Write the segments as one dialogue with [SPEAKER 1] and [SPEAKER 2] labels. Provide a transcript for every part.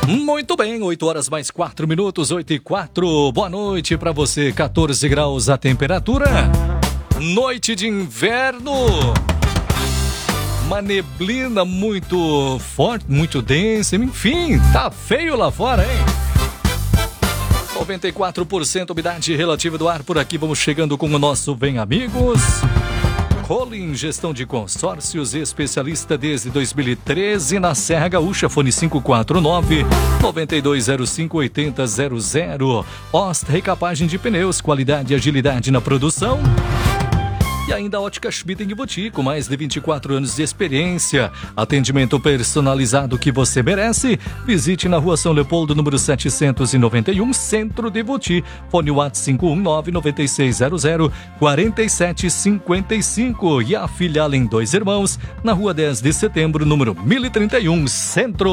[SPEAKER 1] Muito bem, 8 horas mais 4 minutos, 8:04. Boa noite para você, 14 graus a temperatura. Noite de inverno. Uma neblina muito forte, muito densa. Enfim, tá feio lá fora, hein? 94% umidade relativa do ar por aqui. Vamos chegando com o nosso Vem Amigos. Colin, gestão de consórcios, especialista desde 2013 na Serra Gaúcha, fone 549-9205-8000. Ost, recapagem de pneus, qualidade e agilidade na produção. E ainda a Ótica Schmidt em Ivoti, com mais de 24 anos de experiência. Atendimento personalizado que você merece. Visite na Rua São Leopoldo, número 791, Centro de Ivoti. Fone WhatsApp 519-9600-4755. E a filial em Dois Irmãos, na Rua 10 de Setembro, número 1031, Centro.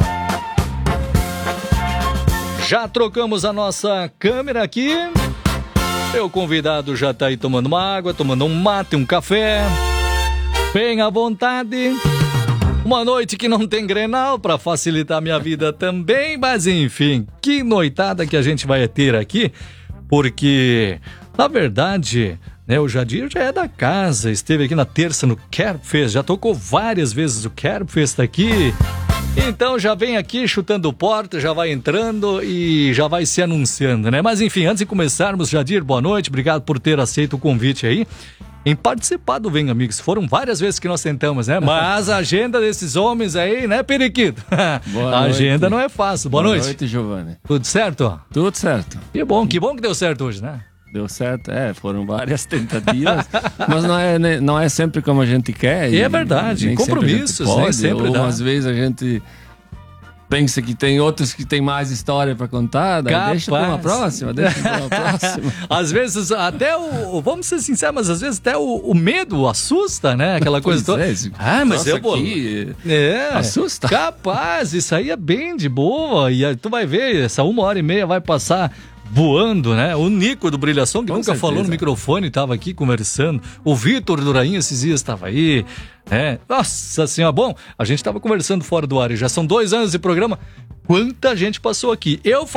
[SPEAKER 1] Já trocamos a nossa câmera aqui. O convidado já tá aí tomando uma água, tomando um mate, um café. Bem à vontade. Uma noite que não tem Grenal para facilitar a minha vida também, mas enfim, que noitada que a gente vai ter aqui, porque, na verdade, né, o Jadir já é da casa, esteve aqui na terça no Kerbfest, já tocou várias vezes o Kerbfest aqui. Então já vem aqui chutando porta, já vai entrando e já vai se anunciando, né? Mas enfim, antes de começarmos, Jadir, boa noite, obrigado por ter aceito o convite aí em participar do Vem Amigos. Foram várias vezes que nós tentamos, né? Mas a agenda desses homens aí, né, Periquito? A agenda não é fácil. Boa noite.
[SPEAKER 2] Boa noite, Giovanni.
[SPEAKER 1] Tudo certo?
[SPEAKER 2] Tudo certo.
[SPEAKER 1] Que bom que deu certo hoje, né?
[SPEAKER 2] Deu certo, foram várias tentativas, mas não é sempre como a gente quer.
[SPEAKER 1] É verdade, compromissos,
[SPEAKER 2] nem
[SPEAKER 1] sempre dá.
[SPEAKER 2] Às vezes a gente pensa que tem outros que tem mais história para contar, deixa para uma próxima,
[SPEAKER 1] Às vezes até vamos ser sinceros, mas às vezes até o medo assusta, né? Aquela coisa toda. Mas eu vou...
[SPEAKER 2] assusta.
[SPEAKER 1] Capaz, isso aí é bem de boa, e aí tu vai ver, essa 1h30 vai passar voando, né? O Nico do Brilhação, que nunca certeza falou no microfone, estava aqui conversando. O Vitor do Rainha esses dias estava aí. Nossa senhora, bom, a gente estava conversando fora do ar e já são 2 anos de programa. Quanta gente passou aqui. Eu